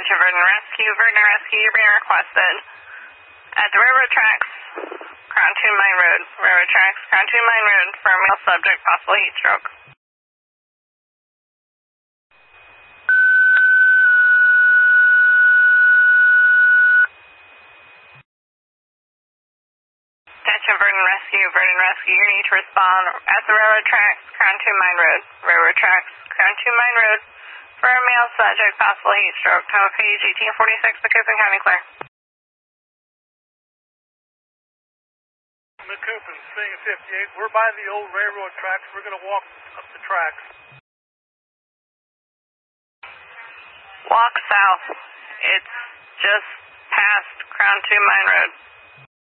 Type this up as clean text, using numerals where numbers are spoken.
Attention, Verdant Rescue, you're being requested at the railroad tracks, Crown 2 Mine Road. Railroad tracks, Crown 2 Mine Road for a male subject, possible heat stroke. Attention, Verdant Rescue, you need to respond at the railroad tracks, Crown 2 Mine Road. Railroad tracks, Crown 2 Mine Road for a male subject, possible heat stroke. Time of page 1846, Macoupin County clear. Macoupin, Swing at 58. We're by the old railroad tracks. We're going to walk up the tracks. Walk south. It's just past Crown 2 Mine Road.